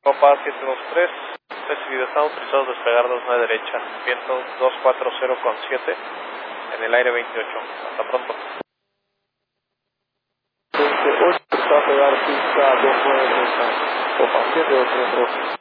Copa 723, recibido, estamos autorizados a despegar 29 derecha, viento 240,7 en el aire 28, hasta pronto. 28, está a pegar pista 29 derecha, Copa 723.